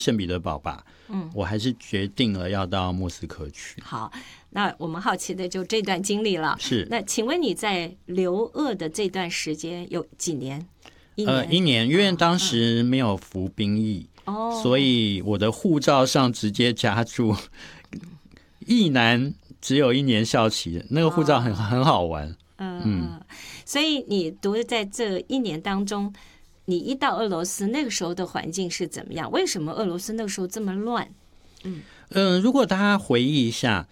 圣彼得堡吧，我还是决定了要到莫斯科去。 好，那我们好奇的就这段经历了。 是， 那请问你在留俄的这段时间有几年？1年， 因为当时没有服兵役，所以我的护照上直接加注役男只有1年效期，那个护照很好玩。 所以你读在这1年当中，你一到俄罗斯那个时候的环境是怎么样？为什么俄罗斯那个时候这么乱？ 如果大家回忆一下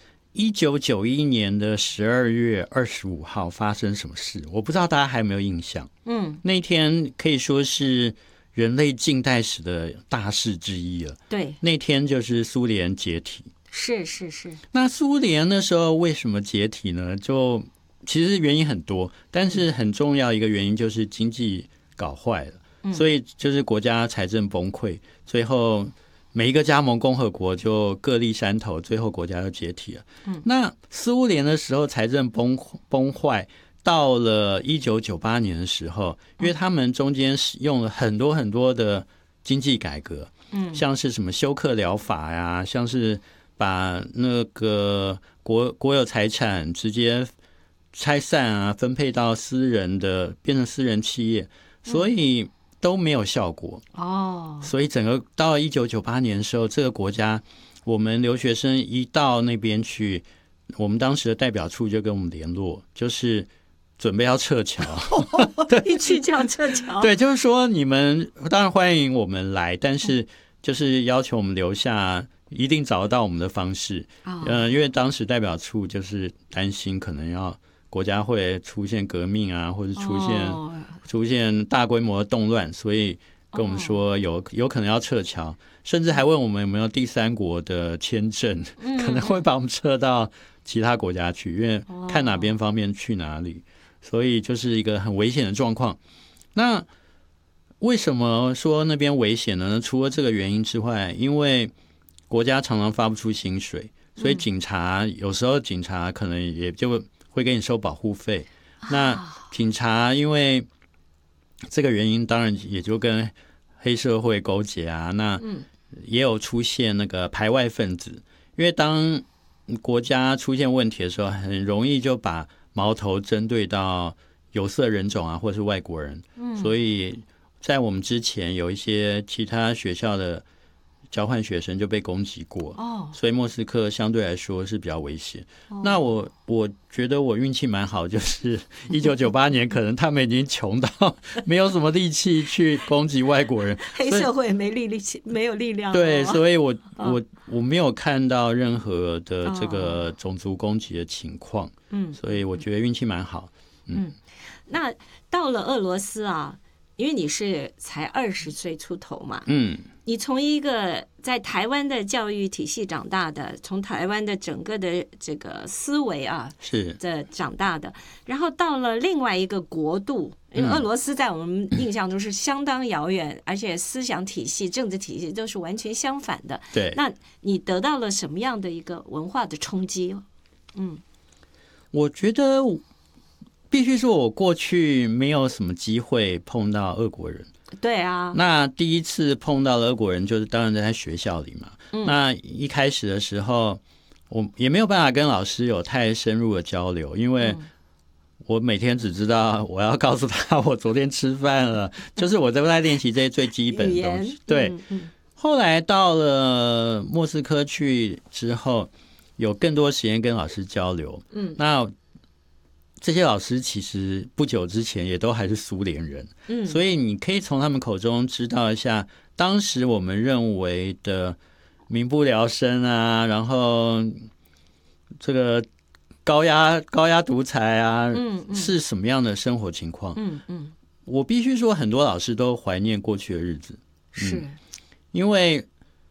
1991年的12月25号发生什么事，我不知道大家还有没有印象。那一天可以说是人类近代史的大事之一了。 对， 那天就是苏联解体。 是。 那苏联那时候为什么解体呢？就其实原因很多，但是很重要一个原因就是经济搞坏了，所以就是国家财政崩溃，最后每一个加盟共和国就各立山头，最后国家就解体了。那苏联的时候财政崩坏，到了1998年的时候，因为他们中间用了很多很多的经济改革，像是什么休克疗法呀，像是把那个国有财产直接拆散啊，分配到私人的，变成私人企业，所以都没有效果。所以整个到1998年的时候，这个国家我们留学生一到那边去，我们当时的代表处就跟我们联络，就是准备要撤侨。 一去就要撤侨。 对，就是说你们当然欢迎我们来，但是就是要求我们留下，一定找得到我们的方式。因为当时代表处就是担心可能要国家会出现革命啊，或者出现大规模的动乱，所以跟我们说有可能要撤侨，甚至还问我们有没有第三国的签证，可能会把我们撤到其他国家去，因为看哪边方便去哪里，所以就是一个很危险的状况。那为什么说那边危险呢？除了这个原因之外，因为国家常常发不出薪水，所以有时候警察可能也就会给你收保护费。那警察因为这个原因，当然也就跟黑社会勾结啊。那也有出现那个排外分子，因为当国家出现问题的时候，很容易就把矛头针对到有色人种啊，或是外国人。所以在我们之前有一些其他学校的交换学生就被攻击过，所以莫斯科相对来说是比较危险。那我觉得我运气蛮好，就是1998年可能他们已经穷到没有什么力气去攻击外国人， 黑社会没有力量。 对，所以我没有看到任何的这个种族攻击的情况，所以我觉得运气蛮好。 那到了俄罗斯啊，因为你是才20岁出头嘛，你从一个在台湾的教育体系长大的，从台湾的整个的这个思维啊是的长大的，然后到了另外一个国度，因为俄罗斯在我们印象中是相当遥远，而且思想体系、政治体系都是完全相反的。 对， 那你得到了什么样的一个文化的冲击？ 我觉得必须说，我过去没有什么机会碰到俄国人。 对啊， 那第一次碰到俄国人，就是当然在学校里嘛。那一开始的时候，我也没有办法跟老师有太深入的交流，因为我每天只知道我要告诉他我昨天吃饭了，就是我都在练习这些最基本的东西。对，后来到了莫斯科去之后，有更多时间跟老师交流。那这些老师其实不久之前也都还是苏联人，所以你可以从他们口中知道一下当时我们认为的民不聊生啊，然后这个高压独裁啊，是什么样的生活情况。我必须说，很多老师都怀念过去的日子， 是因为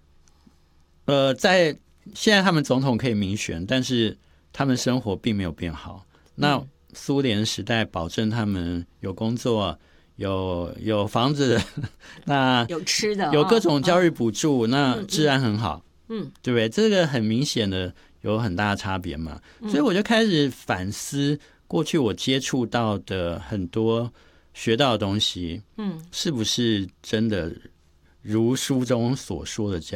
在现在他们总统可以民选，但是他们生活并没有变好。那苏联时代保证他们有工作，有房子，那有吃的， 有各种教育补助，那治安很好，对不对？这个很明显的有很大的差别嘛。所以我就开始反思过去我接触到的很多学到的东西，是不是真的如书中所说的这样。